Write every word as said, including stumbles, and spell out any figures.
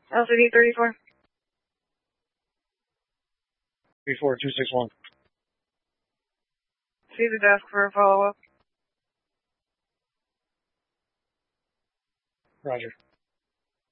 L C D thirty-four. three four two six one. See the desk for a follow-up. Roger.